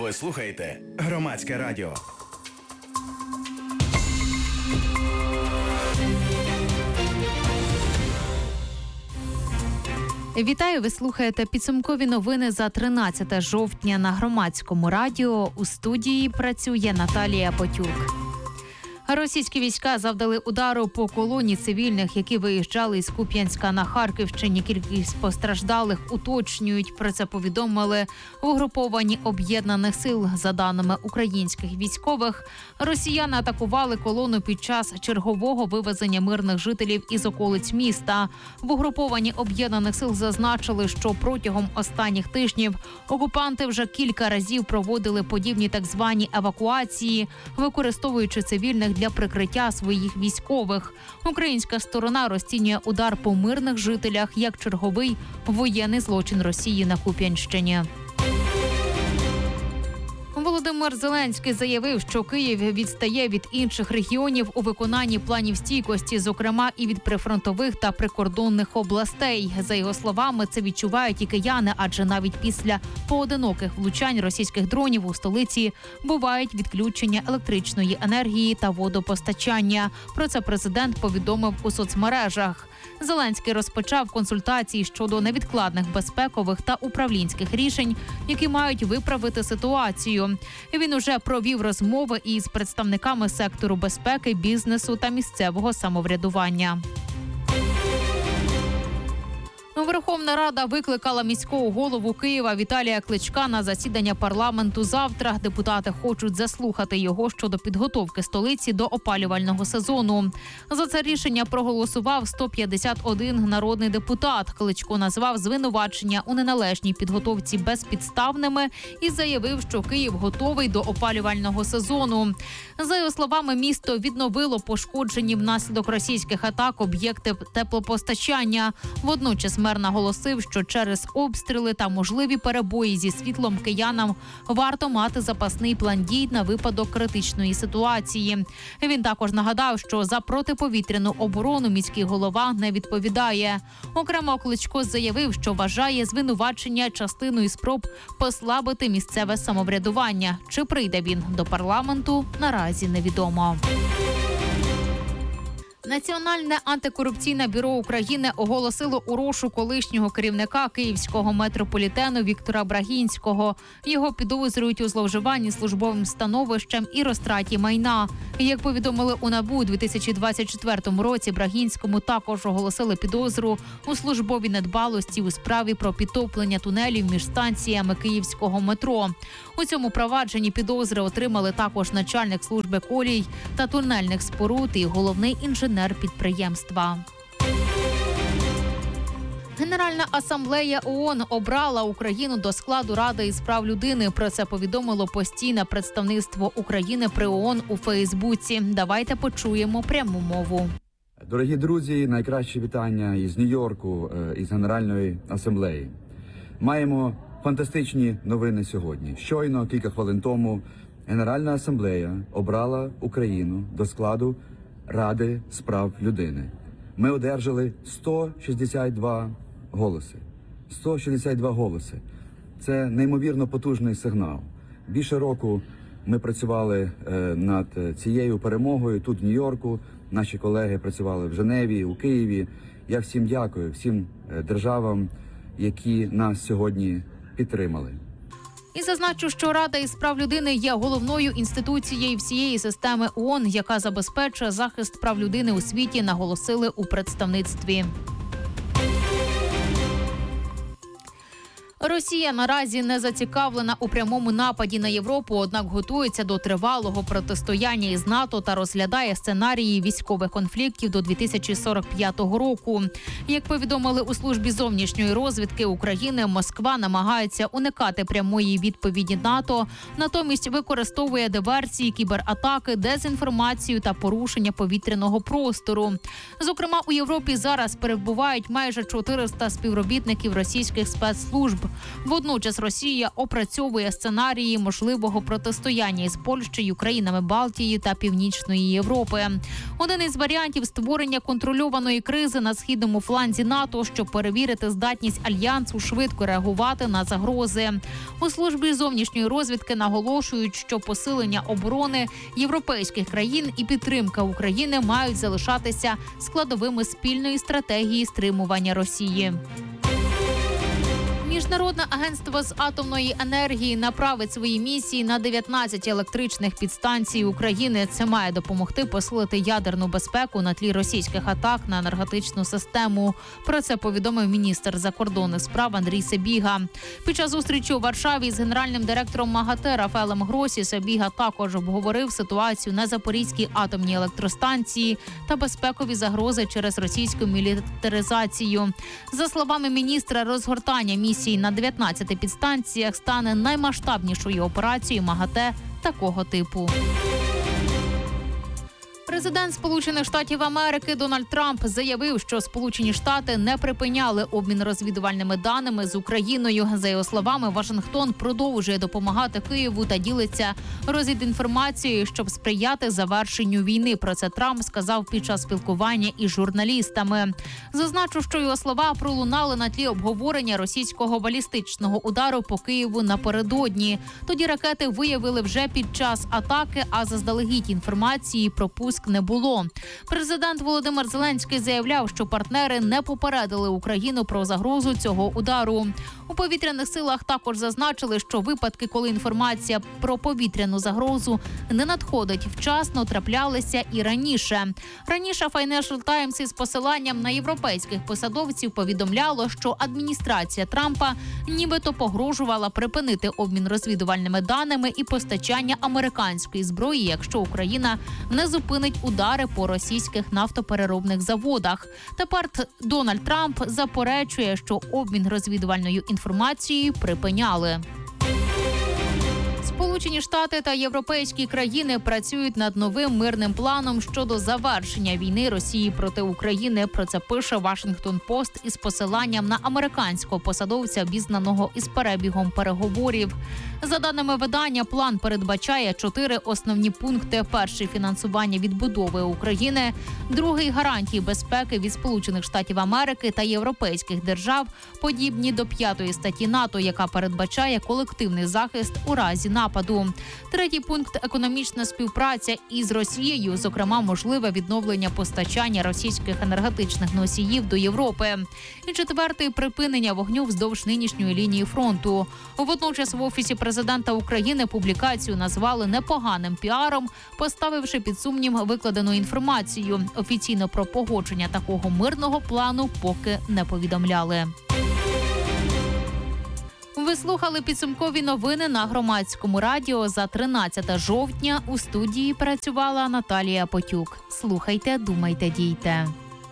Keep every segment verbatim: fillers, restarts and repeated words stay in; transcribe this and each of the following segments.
Ви слухаєте Громадське радіо. Вітаю, ви слухаєте підсумкові новини за тринадцяте жовтня на Громадському радіо. У студії працює Наталія Потюк. Російські війська завдали удару по колоні цивільних, які виїжджали із Куп'янська на Харківщині. Кількість постраждалих уточнюють. Про це повідомили в угрупованні Об'єднаних сил. За даними українських військових, росіяни атакували колону під час чергового вивезення мирних жителів із околиць міста. В угрупованні Об'єднаних сил зазначили, що протягом останніх тижнів окупанти вже кілька разів проводили подібні так звані евакуації, використовуючи цивільних для прикриття своїх військових. Українська сторона розцінює удар по мирних жителях як черговий воєнний злочин Росії на Куп'янщині. Володимир Зеленський заявив, що Київ відстає від інших регіонів у виконанні планів стійкості, зокрема і від прифронтових та прикордонних областей. За його словами, це відчувають і кияни, адже навіть після поодиноких влучань російських дронів у столиці бувають відключення електричної енергії та водопостачання. Про це президент повідомив у соцмережах. Зеленський розпочав консультації щодо невідкладних безпекових та управлінських рішень, які мають виправити ситуацію. Він уже провів розмови із представниками сектору безпеки, бізнесу та місцевого самоврядування. Верховна Рада викликала міського голову Києва Віталія Кличка на засідання парламенту завтра. Депутати хочуть заслухати його щодо підготовки столиці до опалювального сезону. За це рішення проголосував сто п'ятдесят один народний депутат. Кличко назвав звинувачення у неналежній підготовці безпідставними і заявив, що Київ готовий до опалювального сезону. За його словами, місто відновило пошкоджені внаслідок російських атак об'єкти теплопостачання. Водночас мер наголосив, що через обстріли та можливі перебої зі світлом киянам варто мати запасний план дій на випадок критичної ситуації. Він також нагадав, що за протиповітряну оборону міський голова не відповідає. Окремо Кличко заявив, що вважає звинувачення частиною спроб послабити місцеве самоврядування. Чи прийде він до парламенту, наразі невідомо. Національне антикорупційне бюро України оголосило у розшук колишнього керівника київського метрополітену Віктора Брагінського. Його підозрюють у зловживанні службовим становищем і розтраті майна. Як повідомили у НАБУ, у дві тисячі двадцять четвертому році Брагінському також оголосили підозру у службовій недбалості у справі про підтоплення тунелів між станціями київського метро. У цьому провадженні підозри отримали також начальник служби колій та тунельних споруд і головний інженер підприємства. Генеральна асамблея ООН обрала Україну до складу Ради із прав людини. Про це повідомило постійне представництво України при ООН у Фейсбуці. Давайте почуємо пряму мову. Дорогі друзі, найкращі вітання із Нью-Йорку, із Генеральної асамблеї. Маємо фантастичні новини сьогодні. Щойно, кілька хвилин тому, Генеральна асамблея обрала Україну до складу Ради з прав людини. Ми одержали сто шістдесят два голоси. сто шістдесят два голоси. Це неймовірно потужний сигнал. Більше року ми працювали е, над цією перемогою тут, в Нью-Йорку. Наші колеги працювали в Женеві, у Києві. Я всім дякую, всім державам, які нас сьогодні підтримали. І зазначу, що Рада із прав людини є головною інституцією всієї системи ООН, яка забезпечує захист прав людини у світі, наголосили у представництві. Росія наразі не зацікавлена у прямому нападі на Європу, однак готується до тривалого протистояння із НАТО та розглядає сценарії військових конфліктів до дві тисячі сорок п'ятого року. Як повідомили у службі зовнішньої розвідки України, Москва намагається уникати прямої відповіді НАТО, натомість використовує диверсії, кібератаки, дезінформацію та порушення повітряного простору. Зокрема, у Європі зараз перебувають майже чотириста співробітників російських спецслужб. Водночас Росія опрацьовує сценарії можливого протистояння із Польщею, країнами Балтії та Північної Європи. Один із варіантів – створення контрольованої кризи на східному фланзі НАТО, щоб перевірити здатність альянсу швидко реагувати на загрози. У службі зовнішньої розвідки наголошують, що посилення оборони європейських країн і підтримка України мають залишатися складовими спільної стратегії стримування Росії. Міжнародне агентство з атомної енергії направить свої місії на дев'ятнадцять електричних підстанцій України. Це має допомогти посилити ядерну безпеку на тлі російських атак на енергетичну систему. Про це повідомив міністр закордонних справ Андрій Сибіга. Під час зустрічі у Варшаві з генеральним директором МАГАТЕ Рафаелем Гросі Сибіга також обговорив ситуацію на Запорізькій атомній електростанції та безпекові загрози через російську мілітаризацію. За словами міністра, розгортання місії на дев'ятнадцяти підстанціях стане наймасштабнішою операцією МАГАТЕ такого типу. Президент Сполучених Штатів Америки Дональд Трамп заявив, що Сполучені Штати не припиняли обмін розвідувальними даними з Україною. За його словами, Вашингтон продовжує допомагати Києву та ділиться розвідінформацією, щоб сприяти завершенню війни. Про це Трамп сказав під час спілкування із журналістами. Зазначу, що його слова пролунали на тлі обговорення російського балістичного удару по Києву напередодні. Тоді ракети виявили вже під час атаки, а заздалегідь інформації про пуск не було. Президент Володимир Зеленський заявляв, що партнери не попередили Україну про загрозу цього удару. У повітряних силах також зазначили, що випадки, коли інформація про повітряну загрозу не надходить вчасно, траплялися і раніше. Раніше Financial Times із посиланням на європейських посадовців повідомляло, що адміністрація Трампа нібито погрожувала припинити обмін розвідувальними даними і постачання американської зброї, якщо Україна не зупинить удари по російських нафтопереробних заводах. Тепер Дональд Трамп заперечує, що обмін розвідувальною інформацією припиняли. Сполучені Штати та європейські країни працюють над новим мирним планом щодо завершення війни Росії проти України. Про це пише Вашингтон-Пост із посиланням на американського посадовця, обізнаного із перебігом переговорів. За даними видання, план передбачає чотири основні пункти. Перший – фінансування відбудови України. Другий – гарантії безпеки від Сполучених Штатів Америки та європейських держав, подібні до п'ятої статті НАТО, яка передбачає колективний захист у разі нападу. Третій пункт – економічна співпраця із Росією, зокрема, можливе відновлення постачання російських енергетичних носіїв до Європи. І четвертий – припинення вогню вздовж нинішньої лінії фронту. Водночас в Офісі президента України публікацію назвали непоганим піаром, поставивши під сумнів викладену інформацію. Офіційно про погодження такого мирного плану поки не повідомляли. Ви слухали підсумкові новини на Громадському радіо за тринадцяте жовтня. У студії працювала Наталія Потюк. Слухайте, думайте, дійте.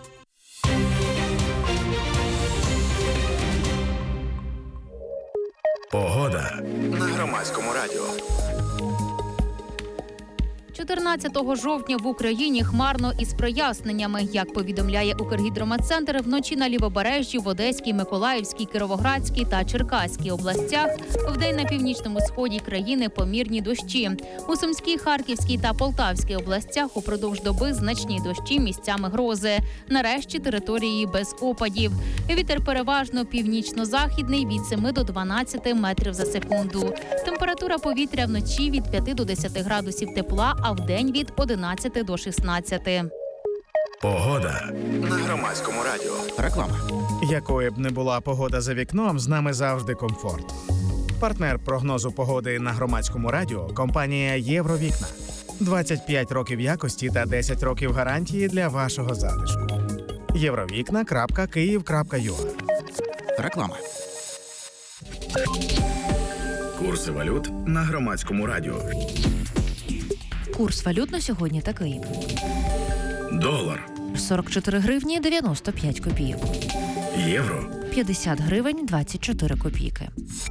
Погода на Громадському радіо. чотирнадцятого жовтня в Україні хмарно із проясненнями. Як повідомляє Укргідрометцентр, вночі на Лівобережжі, в Одеській, Миколаївській, Кіровоградській та Черкаській областях, вдень на північному сході країни помірні дощі. У Сумській, Харківській та Полтавській областях упродовж доби значні дощі, місцями грози. Нарешті території без опадів. Вітер переважно північно-західний від семи до дванадцяти метрів за секунду. Температура повітря вночі від п'яти до десяти градусів тепла, а вдень від одинадцяти до шістнадцяти. Погода на Громадському радіо. Реклама. Якою б не була погода за вікном, з нами завжди комфорт. Партнер прогнозу погоди на Громадському радіо – компанія «Євровікна». двадцять п'ять років якості та десять років гарантії для вашого затишку. євровікна крапка київ крапка ю а. Реклама. Курси валют на Громадському радіо. Курс валют на сьогодні такий. Долар. сорок чотири гривні дев'яносто п'ять копійок. Євро. п'ятдесят гривень двадцять чотири копійки.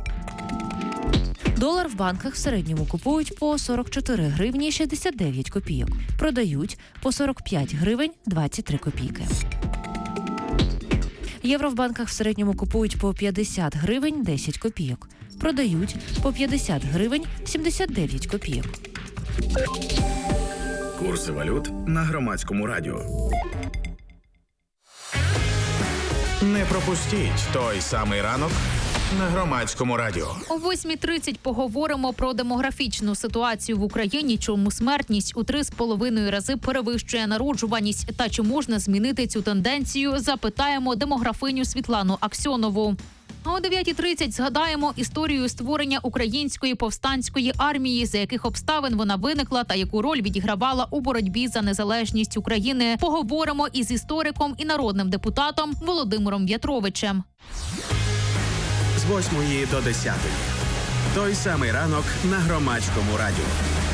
Долар в банках в середньому купують по сорок чотири гривні шістдесят дев'ять копійок. Продають по сорок п'ять гривень двадцять три копійки. Євро в банках в середньому купують по п'ятдесят гривень десять копійок. Продають по п'ятдесят гривень сімдесят дев'ять копійок. Курси валют на Громадському радіо. Не пропустіть той самий ранок на Громадському радіо. О восьмій тридцять поговоримо про демографічну ситуацію в Україні, чому смертність у три з половиною рази перевищує народжуваність та чи можна змінити цю тенденцію, запитаємо демографиню Світлану Аксьонову. А о дев'ятій тридцять згадаємо історію створення української повстанської армії, за яких обставин вона виникла та яку роль відігравала у боротьбі за незалежність України. Поговоримо із істориком і народним депутатом Володимиром В'ятровичем. З восьмої до десятої. Той самий ранок на Громадському радіо.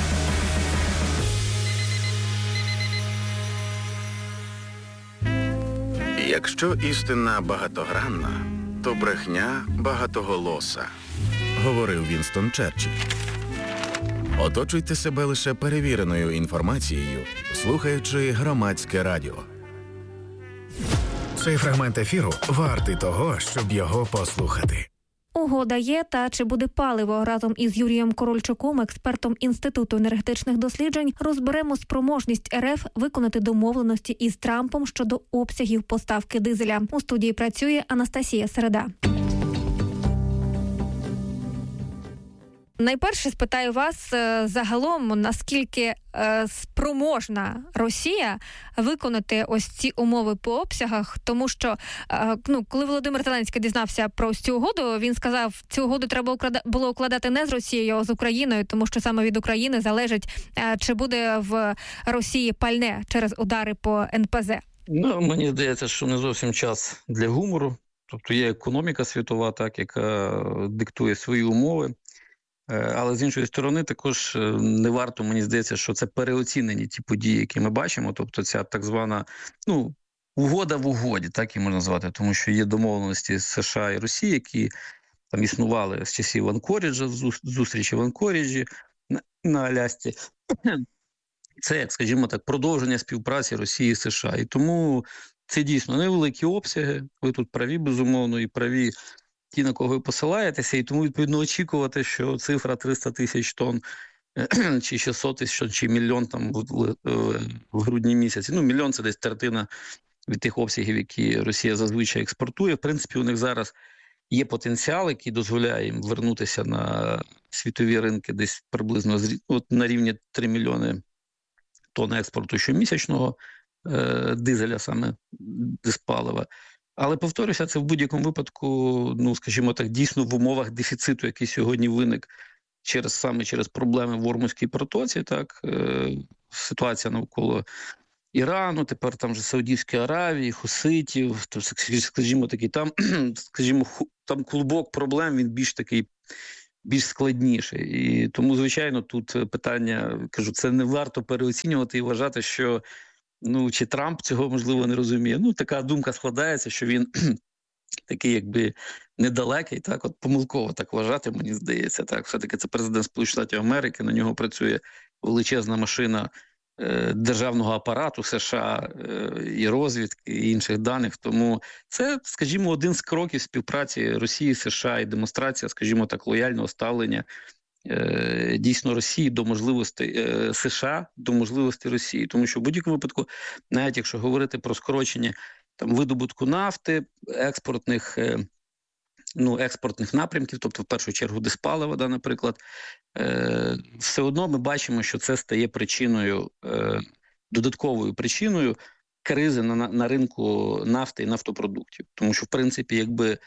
Якщо істина багатогранна, то брехня багатоголоса, говорив Вінстон Черчилль. Оточуйте себе лише перевіреною інформацією, слухаючи Громадське радіо. Цей фрагмент ефіру вартий того, щоб його послухати. Угода є, та чи буде паливо? Разом із Юрієм Корольчуком, експертом Інституту енергетичних досліджень, розберемо спроможність РФ виконати домовленості із Трампом щодо обсягів поставки дизеля. У студії працює Анастасія Середа. Найперше спитаю вас загалом, наскільки спроможна Росія виконати ось ці умови по обсягах, тому що ну, коли Володимир Зеленський дізнався про цю угоду, він сказав, цю угоду треба було укладати не з Росією, а з Україною, тому що саме від України залежить, чи буде в Росії пальне через удари по ен пе зе. Ну, мені здається, що не зовсім час для гумору. Тобто є економіка світова, так, яка диктує свої умови. Але з іншої сторони також не варто, мені здається, що це переоцінені ті події, які ми бачимо. Тобто ця так звана, ну, угода в угоді, так її можна назвати, тому що є домовленості з США і Росії, які там існували з часів Анкоріджа, зустрічі в Анкоріджі на, на Алясці. Це, як, скажімо так, продовження співпраці Росії і США. І тому це дійсно невеликі обсяги. Ви тут праві, безумовно, і праві ті, на кого ви посилаєтеся, і тому, відповідно, очікувати, що цифра триста тисяч тонн, чи шістсот тисяч, чи мільйон там в, в, в грудні місяці. Ну, мільйон – це десь третина від тих обсягів, які Росія зазвичай експортує. В принципі, у них зараз є потенціал, який дозволяє їм вернутися на світові ринки десь приблизно от на рівні три мільйони тонн експорту щомісячного е, дизеля, саме диспалива. Але, повторюся, це в будь-якому випадку, ну, скажімо так, дійсно в умовах дефіциту, який сьогодні виник через, саме через проблеми в Ормузькій протоці, так, е, ситуація навколо Ірану, тепер там же Саудівської Аравії, хуситів, то, скажімо, такий, там, скажімо, там клубок проблем, він більш такий, більш складніший. І тому, звичайно, тут питання, кажу, це не варто переоцінювати і вважати, що ну, чи Трамп цього, можливо, не розуміє. Ну, така думка складається, що він такий, якби, недалекий, так, от помилково так вважати, мені здається, так. Все-таки це президент Сполучених Штатів Америки, на нього працює величезна машина е, державного апарату США е, і розвідки, і інших даних. Тому це, скажімо, один з кроків співпраці Росії, США і демонстрація, скажімо так, лояльного ставлення дійсно Росії до можливостей США, до можливостей Росії. Тому що в будь-якому випадку, навіть якщо говорити про скорочення там видобутку нафти, експортних, ну, експортних напрямків, тобто в першу чергу диспалива, да, наприклад, все одно ми бачимо, що це стає причиною, додатковою причиною кризи на, на ринку нафти і нафтопродуктів. Тому що, в принципі, якби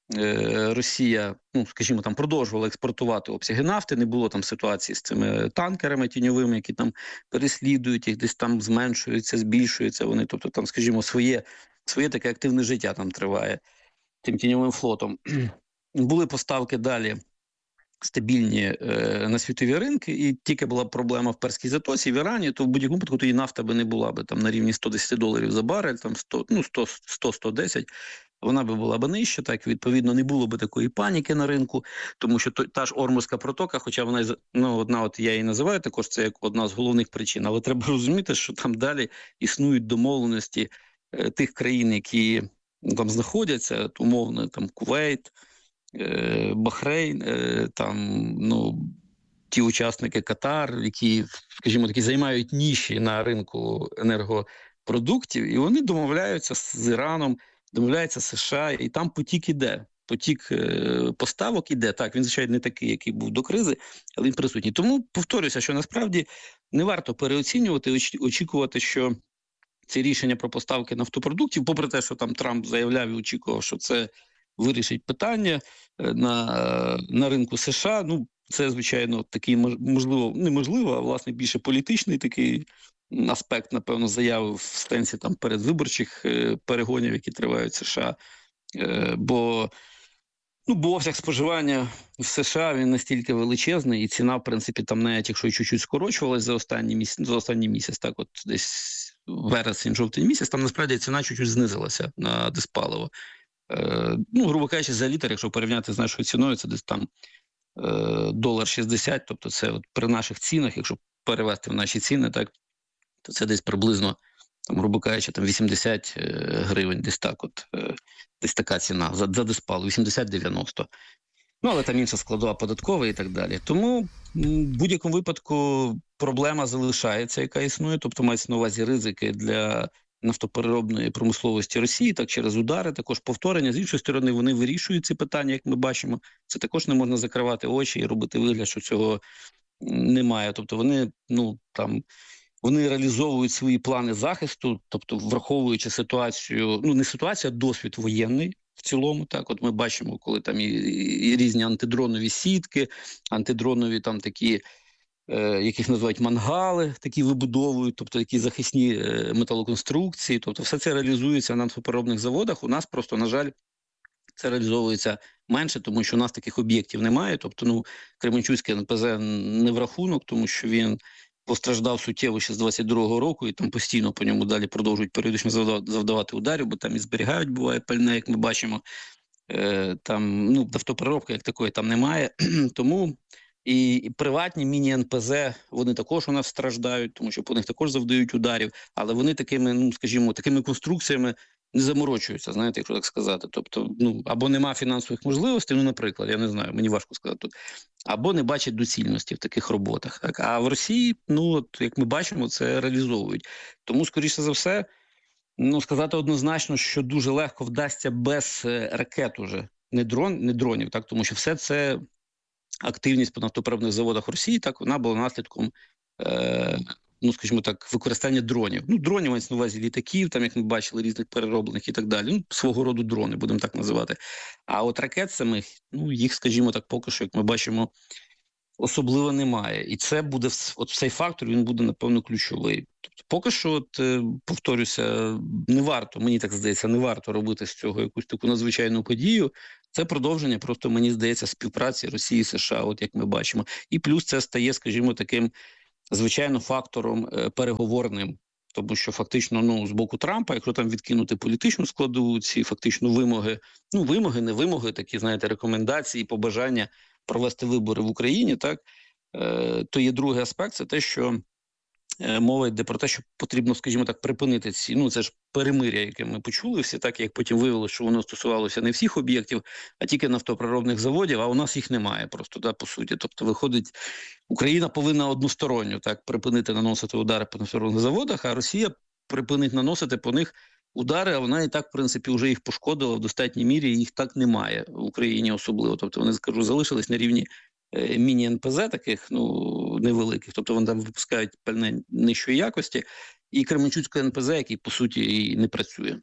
Росія, ну, скажімо, там продовжувала експортувати обсяги нафти, не було там ситуації з цими танкерами тіньовими, які там переслідують, їх десь там зменшуються, збільшуються вони, тобто там, скажімо, своє, своє таке активне життя там триває тим тіньовим флотом. Були поставки далі стабільні е, на світові ринки, і тільки була проблема в Перській затоці, в Ірані, то в будь-якому випадку тоді нафта би не була би там на рівні сто десять доларів за барель, там сто, ну, сто - сто десять, вона би була б нижча, так, відповідно, не було б такої паніки на ринку, тому що то, та ж Ормузька протока, хоча вона, ну, одна, от я її називаю також, це як одна з головних причин, але треба розуміти, що там далі існують домовленості е, тих країн, які там знаходяться, умовно, там Кувейт, Бахрейн, там, ну, ті учасники Катар, які, скажімо, такі займають ніші на ринку енергопродуктів, і вони домовляються з Іраном, домовляються з США, і там потік іде. Потік поставок іде. Так, він, звичайно, не такий, який був до кризи, але він присутній. Тому повторюся, що насправді не варто переоцінювати, очікувати, що ці рішення про поставки нафтопродуктів, попри те, що там Трамп заявляв і очікував, що це вирішить питання на, на ринку США, ну, це, звичайно, такий, можливо, неможливо, а, власне, більше політичний такий аспект, напевно, заяви в сенсі там передвиборчих перегонів, які тривають в США. Бо, ну, бо обсяг споживання в США, він настільки величезний, і ціна, в принципі, там навіть, якщо і чуть-чуть скорочувалась за останній місяць, за останній місяць, так от десь вересень, жовтень місяць, там насправді ціна чуть-чуть знизилася на диспаливо. Е, ну, грубо кажучи, за літр, якщо порівняти з нашою ціною, це десь там е, долар шістдесят, тобто це от при наших цінах, якщо перевести в наші ціни, так, то це десь приблизно, там, грубо кажучи, там вісімдесят гривень, десь так от, е, десь така ціна за, за диспал, вісімдесят дев'яносто. Ну, але там інша складова податкова і так далі. Тому в будь-якому випадку проблема залишається, яка існує, тобто мається на увазі ризики для нафтопереробної промисловості Росії, так через удари, також повторення. З іншої сторони, вони вирішують ці питання, як ми бачимо. Це також не можна закривати очі і робити вигляд, що цього немає. Тобто вони, ну, там, вони реалізовують свої плани захисту, тобто враховуючи ситуацію, ну не ситуацію, а досвід воєнний в цілому. Так, от ми бачимо, коли там і, і різні антидронові сітки, антидронові там такі, е, яких називають мангали, такі вибудовують, тобто такі захисні е, металоконструкції, тобто все це реалізується на нафтопереробних заводах. У нас просто, на жаль, це реалізовується менше, тому що у нас таких об'єктів немає. Тобто, ну, Кременчуцький ен пе зет не в рахунок, тому що він постраждав суттєво ще з двадцять другого року, і там постійно по ньому далі продовжують періодично завдавати ударів, бо там і зберігають, буває, пальне, як ми бачимо. Е, там, ну, нафтопереробки як такої там немає. Тому і, і приватні міні-ен пе зет, вони також у нас страждають, тому що по них також завдають ударів, але вони такими, ну, скажімо, такими конструкціями не заморочуються, знаєте, якщо так сказати. Тобто, ну, або нема фінансових можливостей, ну, наприклад, я не знаю, мені важко сказати тут, або не бачать доцільності в таких роботах. Так? А в Росії, ну, от, як ми бачимо, це реалізовують. Тому, скоріше за все, ну, сказати однозначно, що дуже легко вдасться без ракет уже, не, дрон, не дронів, так? Тому що все це активність по нафтопереробних заводах Росії, так, вона була наслідком е- ну, скажімо так, використання дронів. Ну, дронів мається на увазі літаків, там, як ми бачили, різних перероблених і так далі. Ну, свого роду дрони, будемо так називати. А от ракет самих, ну, їх, скажімо так, поки що, як ми бачимо, особливо немає. І це буде, от цей фактор, він буде, напевно, ключовий. Тобто, поки що, от, повторюся, не варто, мені так здається, не варто робити з цього якусь таку надзвичайну подію. Це продовження, просто, мені здається, співпраці Росії і США, от як ми бачимо. І плюс це стає, скажімо, таким, звичайно, фактором е, переговорним, тому що фактично, ну, з боку Трампа, якщо там відкинути політичну складову, ці фактично вимоги, ну, вимоги, не вимоги, такі, знаєте, рекомендації, побажання провести вибори в Україні, так, е, то є другий аспект, це те, що е, мова йде про те, що потрібно, скажімо так, припинити ці, ну, це ж перемир'я, яке ми почули всі, так, як потім виявилося, що воно стосувалося не всіх об'єктів, а тільки нафтопереробних заводів, а у нас їх немає просто, да, по суті. Тобто, виходить, Україна повинна односторонньо, так, припинити наносити удари по нафтопереробних заводах, а Росія припинить наносити по них удари, а вона і так, в принципі, вже їх пошкодила в достатній мірі, і їх так немає в Україні особливо. Тобто, вони, скажу, залишились на рівні е, міні-ен пе зет таких, ну, невеликих, тобто вони там випускають пальне нижчої якості, і Кременчуцького ен пе зет, який, по суті, і не працює.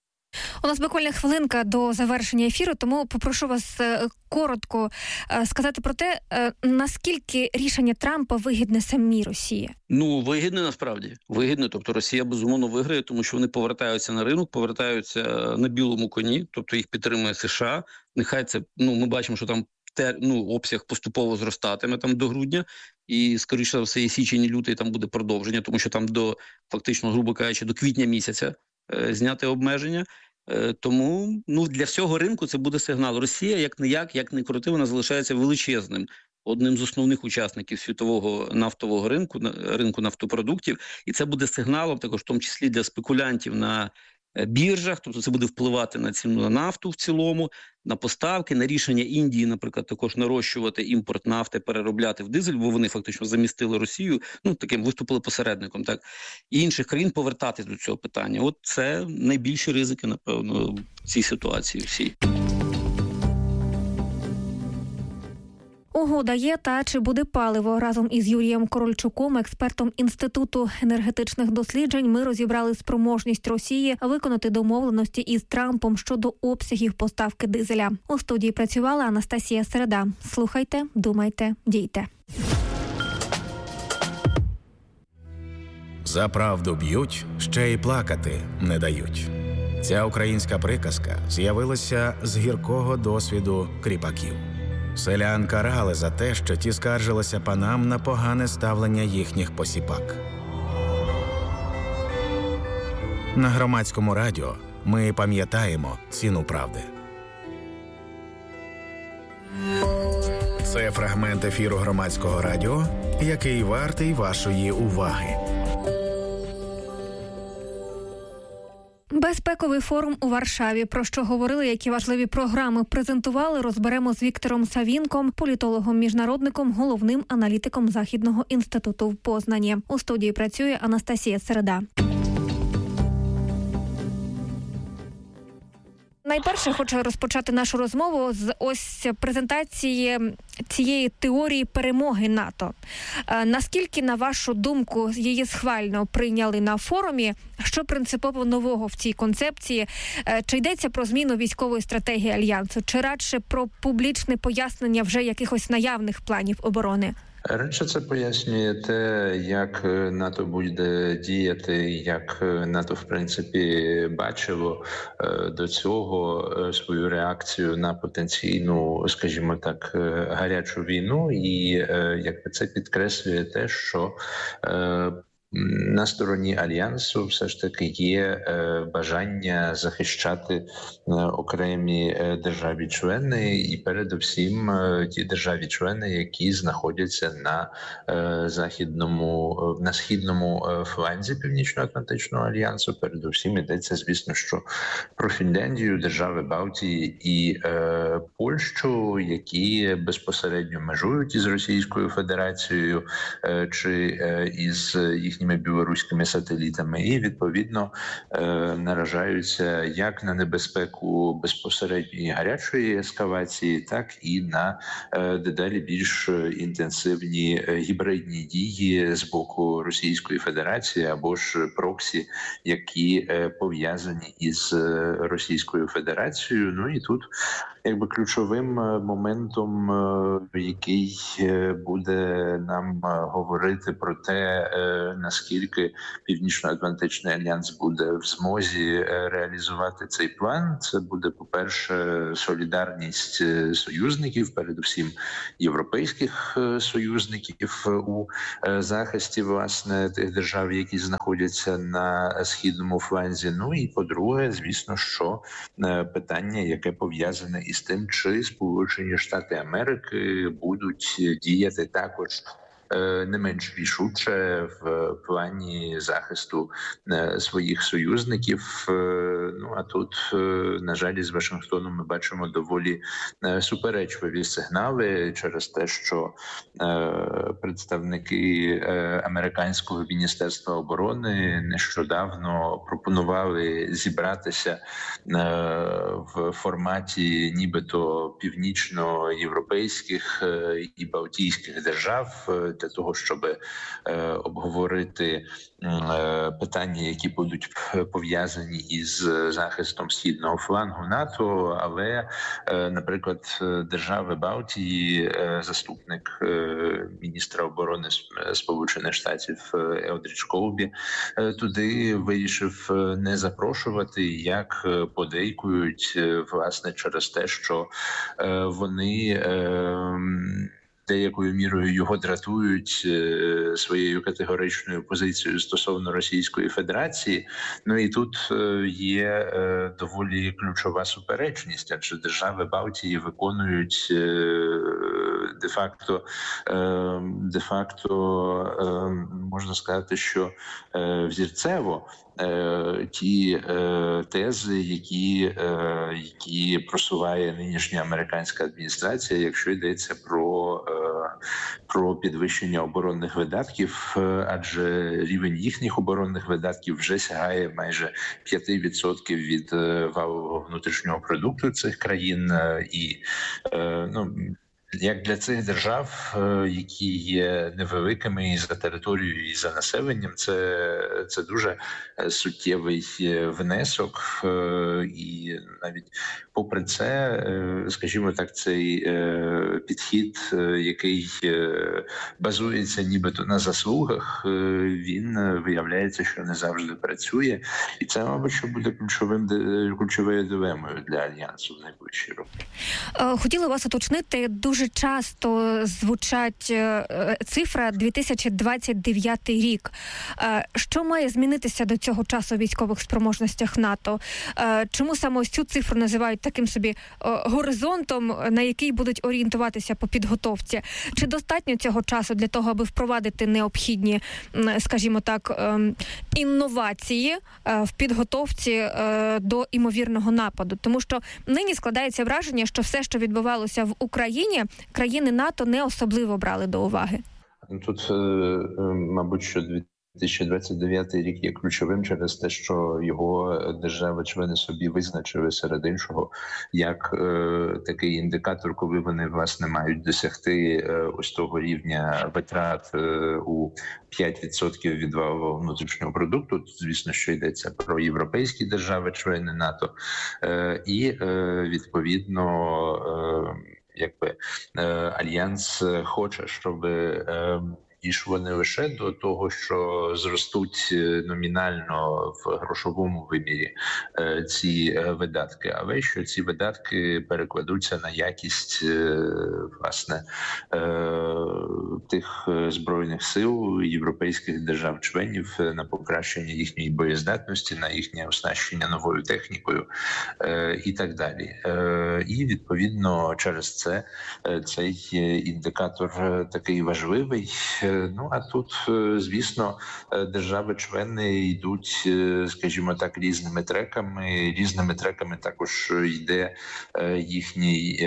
У нас буквально хвилинка до завершення ефіру, тому попрошу вас коротко сказати про те, наскільки рішення Трампа вигідне самій Росії. Ну, вигідне насправді. Вигідне, тобто Росія, безумовно, виграє, тому що вони повертаються на ринок, повертаються на білому коні, тобто їх підтримує США. Нехай це, ну, ми бачимо, що там те, ну, обсяг поступово зростатиме там до грудня, і, скоріше за все, і січень, і лютий там буде продовження, тому що там до, фактично, грубо кажучи, до квітня місяця е, зняти обмеження. Е, тому, ну, для всього ринку це буде сигнал. Росія, як-не-як, як не крути, вона залишається величезним, одним з основних учасників світового нафтового ринку, ринку нафтопродуктів, і це буде сигналом також, в тому числі для спекулянтів на біржах, тобто це буде впливати на ціну на нафту в цілому, на поставки, на рішення Індії, наприклад, також нарощувати імпорт нафти, переробляти в дизель, бо вони фактично замістили Росію, ну, таким виступили посередником, так, і інших країн повертатись до цього питання. От це найбільші ризики, напевно, в цій ситуації всій. Угода є, та чи буде паливо? Разом із Юрієм Корольчуком, експертом Інституту енергетичних досліджень, ми розібрали спроможність Росії виконати домовленості із Трампом щодо обсягів поставки дизеля. У студії працювала Анастасія Середа. Слухайте, думайте, дійте. За правду б'ють, ще й плакати не дають. Ця українська приказка з'явилася з гіркого досвіду кріпаків. Селян карали за те, що ті скаржилися панам на погане ставлення їхніх посіпак. На Громадському радіо ми пам'ятаємо ціну правди. Це фрагмент ефіру Громадського радіо, який вартий вашої уваги. Безпековий форум у Варшаві. Про що говорили, які важливі програми презентували, розберемо з Віктором Савінком, політологом-міжнародником, головним аналітиком Західного інституту в Познані. У студії працює Анастасія Середа. Найперше, хочу розпочати нашу розмову з ось презентації цієї теорії перемоги НАТО. Е, наскільки, на вашу думку, її схвально прийняли на форумі? Що принципово нового в цій концепції? Е, чи йдеться про зміну військової стратегії Альянсу? Чи радше про публічне пояснення вже якихось наявних планів оборони? Радше це пояснює те, як НАТО буде діяти, як НАТО, в принципі, бачило до цього свою реакцію на потенційну, скажімо так, гарячу війну, і якби це підкреслює те, що на стороні Альянсу все ж таки є е, бажання захищати е, окремі е, державі-члени і передусім е, ті державі-члени, які знаходяться на е, західному, е, на східному е, фланзі Північно-Атлантичного альянсу. Передусім йдеться, звісно, що про Фінляндію, держави Балтії і е, Польщу, які безпосередньо межують із Російською Федерацією е, чи е, із їхніми білоруськими сателітами, і відповідно наражаються як на небезпеку безпосередньої гарячої ескалації, так і на дедалі більш інтенсивні гібридні дії з боку Російської Федерації або ж проксі, які пов'язані із Російською Федерацією. Ну і тут якби ключовим моментом, який буде нам говорити про те, наскільки Північно-Атлантичний альянс буде в змозі реалізувати цей план, це буде, по-перше, солідарність союзників, передусім європейських союзників у захисті, власне, тих держав, які знаходяться на східному фланзі. Ну і, по-друге, звісно, що питання, яке пов'язане із тим, чи Сполучені Штати Америки будуть діяти також не менш рішуче в плані захисту своїх союзників. Ну а тут, на жаль, з Вашингтону ми бачимо доволі суперечливі сигнали через те, що представники американського міністерства оборони нещодавно пропонували зібратися в форматі нібито північноєвропейських і балтійських держав для того, щоб е, обговорити е, питання, які будуть пов'язані із захистом східного флангу НАТО, але, е, наприклад, держави Балтії, е, заступник е, міністра оборони Сполучених Штатів Елдрідж Колбі е, туди вирішив не запрошувати, як подейкують, власне, через те, що е, вони е, деякою мірою його дратують е, своєю категоричною позицією стосовно Російської Федерації. Ну і тут е, є е, доволі ключова суперечність, адже держави Балтії виконують е, де-факто, е, де-факто, е, можна сказати, що взірцево ті тези, які, які просуває нинішня американська адміністрація, якщо йдеться про, про підвищення оборонних видатків, адже рівень їхніх оборонних видатків вже сягає майже п'ять відсотків від валового внутрішнього продукту цих країн. І, ну, як для цих держав, які є невеликими і за територією, і за населенням, це, це дуже суттєвий внесок. І навіть попри це, скажімо так, цей підхід, який базується нібито на заслугах, він виявляється, що не завжди працює. І це, мабуть, що буде ключовим, ключовою дилемою для Альянсу в найближчі роки. Хотіла вас уточнити, дуже часто звучать цифра дві тисячі двадцять дев'ятий рік. Що має змінитися до цього часу у військових спроможностях НАТО? Чому саме ось цю цифру називають таким собі горизонтом, на який будуть орієнтуватися по підготовці? Чи достатньо цього часу для того, аби впровадити необхідні, скажімо так, інновації в підготовці до імовірного нападу? Тому що нині складається враження, що все, що відбувалося в Україні, країни НАТО не особливо брали до уваги. Тут, мабуть, що дві тисячі двадцять дев'ятий рік є ключовим через те, що його держави-члени собі визначили серед іншого як е, такий індикатор, коли вони, власне, мають досягти е, ось того рівня витрат е, у п'ять відсотків від валового внутрішнього продукту. Тут, звісно, що йдеться про європейські держави-члени НАТО. Е, і, е, відповідно, е, якби е, Альянс хоче, щоб е, дійшло не лише до того, що зростуть номінально в грошовому вимірі е, ці е, видатки, але що ці видатки перекладуться на якість е, власне е, тих збройних сил європейських держав-членів, на покращення їхньої боєздатності, на їхнє оснащення новою технікою е, і так далі. Е, і відповідно через це е, цей індикатор такий важливий. Ну, а тут, звісно, держави-члени йдуть, скажімо так, різними треками. Різними треками також йде їхній,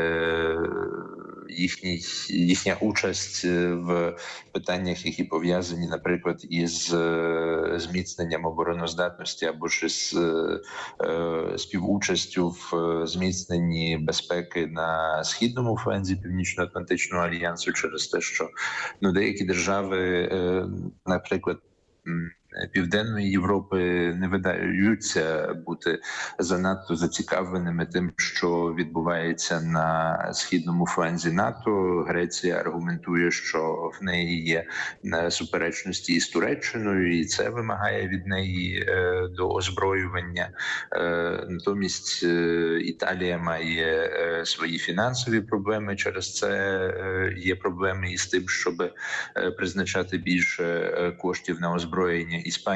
їхній, їхня участь в питаннях, які пов'язані, наприклад, із зміцненням обороноздатності або ж із співучастю в зміцненні безпеки на східному фланзі Північно-Атлантичного альянсу через те, що ну, деякі держави, наприклад, Південної Європи не видаються бути занадто зацікавленими тим, що відбувається на східному фланзі НАТО. Греція аргументує, що в неї є суперечності із Туреччиною, і це вимагає від неї до озброювання. Натомість Італія має свої фінансові проблеми, через це є проблеми із тим, щоб призначати більше коштів на озброєння. Іспанія